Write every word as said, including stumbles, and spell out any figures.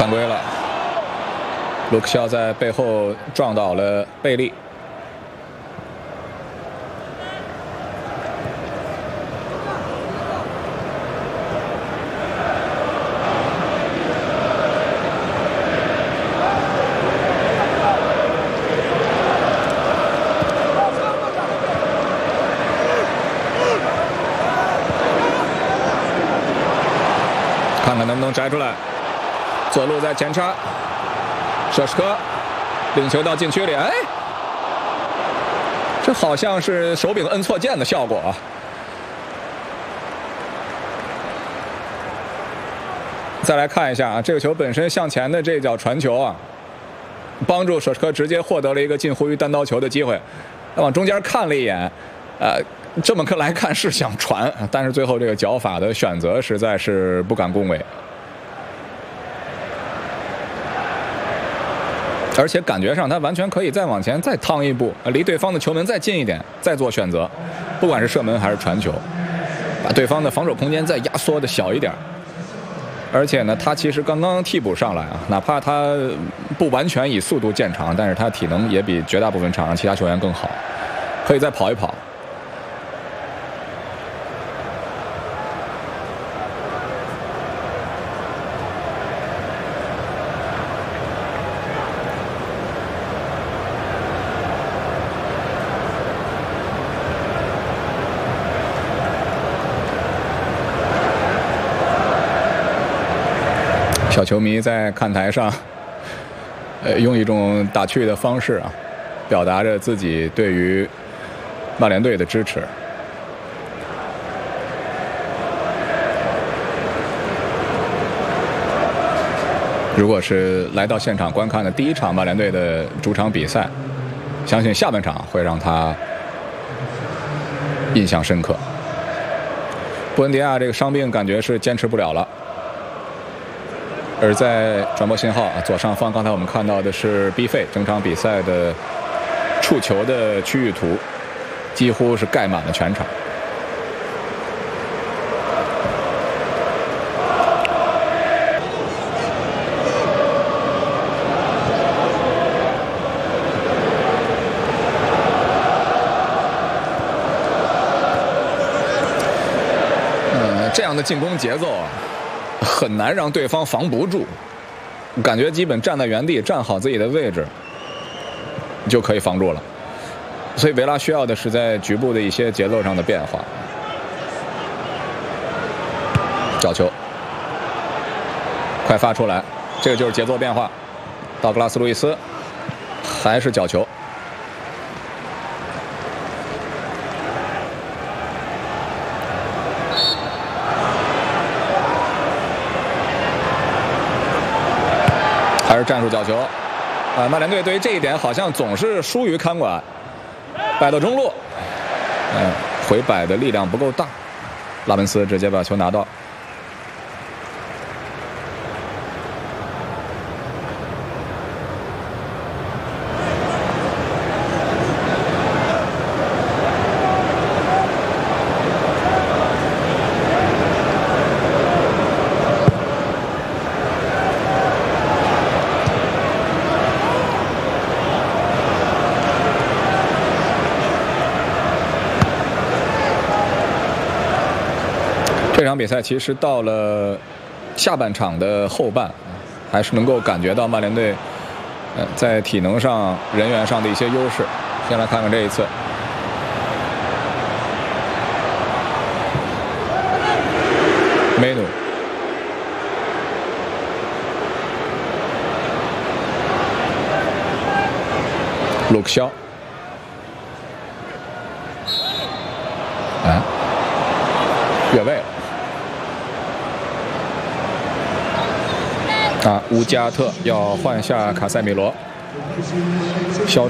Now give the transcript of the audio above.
犯规了。卢克肖在背后撞倒了贝利。看看能不能摘出来，左路在前插，舍什科领球到禁区里，哎，这好像是手柄摁错键的效果啊！再来看一下啊，这个球本身向前的这脚传球啊，帮助舍什科直接获得了一个近乎于单刀球的机会。往中间看了一眼，呃。这么来看是想传，但是最后这个脚法的选择实在是不敢恭维，而且感觉上他完全可以再往前再趟一步，离对方的球门再近一点，再做选择，不管是射门还是传球，把对方的防守空间再压缩的小一点。而且呢，他其实刚刚替补上来啊，哪怕他不完全以速度见长，但是他体能也比绝大部分场上其他球员更好，可以再跑一跑。小球迷在看台上，呃，用一种打趣的方式啊，表达着自己对于曼联队的支持。如果是来到现场观看的第一场曼联队的主场比赛，相信下半场会让他印象深刻。布恩迪亚这个伤病感觉是坚持不了了。而在转播信号左上方，刚才我们看到的是 B 费整场比赛的触球的区域图，几乎是盖满了全场。嗯，这样的进攻节奏啊，很难让对方防不住，感觉基本站在原地站好自己的位置就可以防住了。所以维拉需要的是在局部的一些节奏上的变化。角球快发出来，这个就是节奏变化。道格拉斯·路易斯还是角球。还是战术角球，啊，曼联队对于这一点好像总是疏于看管，摆到中路，嗯，回摆的力量不够大，拉文斯直接把球拿到。这场比赛其实到了下半场的后半，还是能够感觉到曼联队呃在体能上、人员上的一些优势。先来看看这一次，梅努、鲁克肖，哎，越位了。啊，乌加特要换下卡塞米罗，消